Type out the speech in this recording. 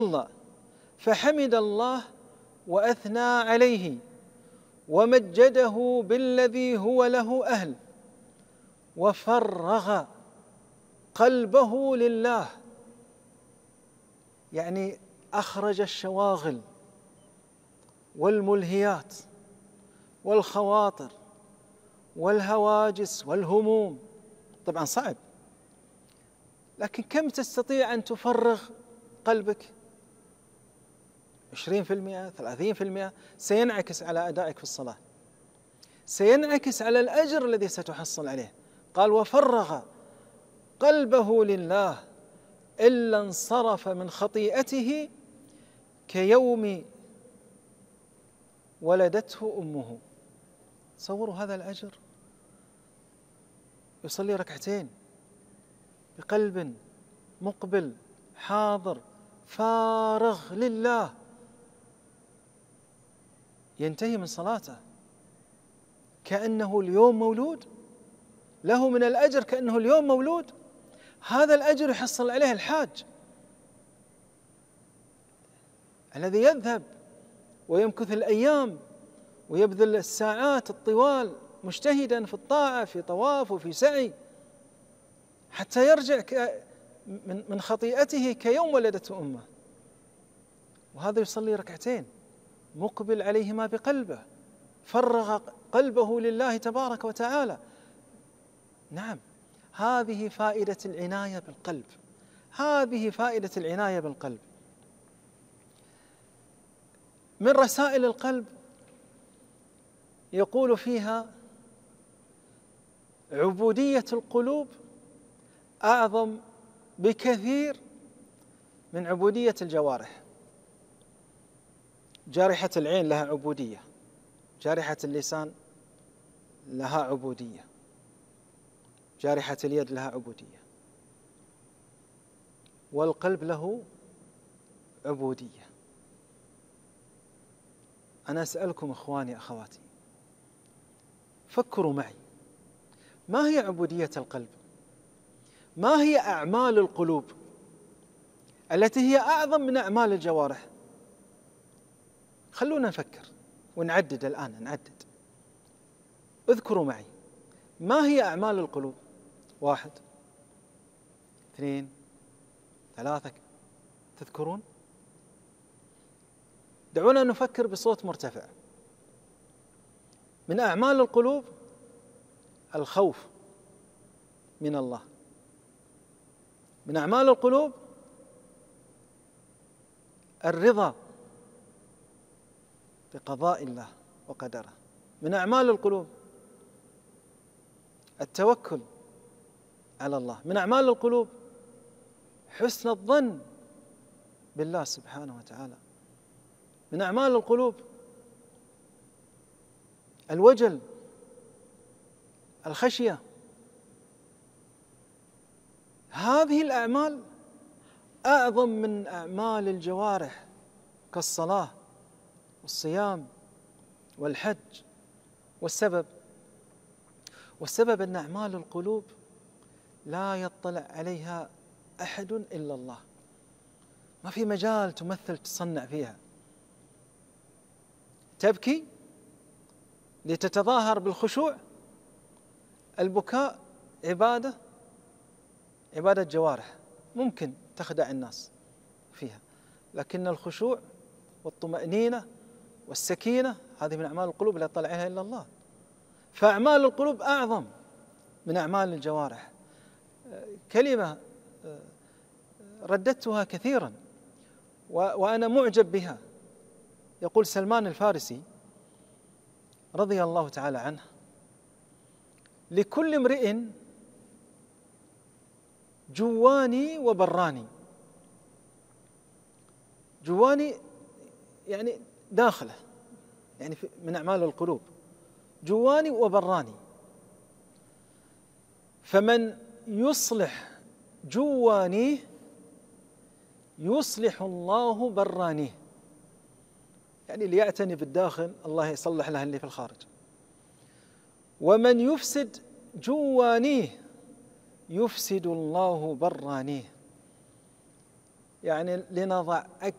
الله فحمد الله وأثنى عليه ومجده بالذي هو له أهل، وفرغ قلبه لله، يعني أخرج الشواغل والملهيات والخواطر والهواجس والهموم. طبعا صعب، لكن كم تستطيع أن تفرغ قلبك؟ 20%، 30%، سينعكس على أدائك في الصلاة، سينعكس على الأجر الذي ستحصل عليه. قال وفرغ قلبه لله إلا انصرف من خطيئته كيوم ولدته أمه. تصوروا هذا الأجر، يصلي ركعتين بقلب مقبل حاضر فارغ لله، ينتهي من صلاته كأنه اليوم مولود، له من الأجر كأنه اليوم مولود. هذا الأجر يحصل عليه الحاج الذي يذهب ويمكث الأيام ويبذل الساعات الطوال مجتهدا في الطاعة، في طواف وفي سعي، حتى يرجع من خطيئته كيوم ولدته أمه. وهذا يصلي ركعتين مقبل عليهما بقلبه، فرغ قلبه لله تبارك وتعالى. نعم، هذه فائدة العناية بالقلب، هذه فائدة العناية بالقلب. من رسائل القلب يقول فيها: عبودية القلوب أعظم بكثير من عبودية الجوارح. جارحة العين لها عبودية، جارحة اللسان لها عبودية، جارحة اليد لها عبودية، والقلب له عبودية. أنا أسألكم إخواني أخواتي، فكروا معي، ما هي عبودية القلب؟ ما هي أعمال القلوب التي هي أعظم من أعمال الجوارح؟ خلونا نفكر ونعدد الآن، نعدد. اذكروا معي، ما هي أعمال القلوب؟ 1، 2، 3، تذكرون؟ دعونا نفكر بصوت مرتفع. من أعمال القلوب الخوف من الله، من أعمال القلوب الرضا بقضاء الله وقدره، من أعمال القلوب التوكل على الله، من أعمال القلوب حسن الظن بالله سبحانه وتعالى، من أعمال القلوب الوجل، الخشية. هذه الأعمال أعظم من أعمال الجوارح كالصلاة والصيام والحج. والسبب أن أعمال القلوب لا يطلع عليها أحد إلا الله، ما في مجال تمثل تصنع فيها. تبكي لتتظاهر بالخشوع، البكاء عبادة جوارح ممكن تخدع الناس فيها، لكن الخشوع والطمأنينة والسكينة هذه من أعمال القلوب لا يطلع عليها إلا الله. فأعمال القلوب أعظم من أعمال الجوارح. كلمة رددتها كثيرا وأنا معجب بها. يقول سلمان الفارسي رضي الله تعالى عنه: لكل امرئ جواني وبراني. جواني يعني داخله، يعني من أعمال القلوب، جواني وبراني. فمن يصلح جوانيه يصلح الله برانيه، يعني اللي يعتني بالداخل الله يصلح له اللي في الخارج. ومن يفسد جوانيه يفسد الله برانيه، يعني لنضع